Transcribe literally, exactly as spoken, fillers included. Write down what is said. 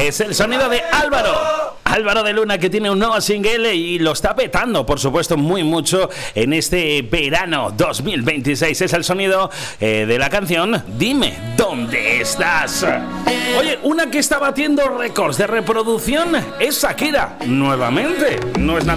Es el sonido de Álvaro. Álvaro de Luna, que tiene un nuevo single y lo está petando, por supuesto, muy mucho en este verano dos mil veintiséis. Es el sonido eh, de la canción Dime dónde estás. Oye, una que está batiendo récords de reproducción es Shakira. Nuevamente, no es nada